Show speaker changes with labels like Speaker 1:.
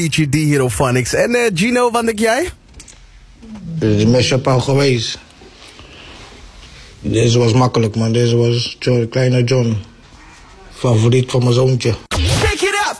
Speaker 1: EGD Hierophonics. En Gino, wat denk jij?
Speaker 2: Dit is mashup al geweest. Deze was makkelijk, man. Deze was Kleine John. Favoriet van mijn zoontje.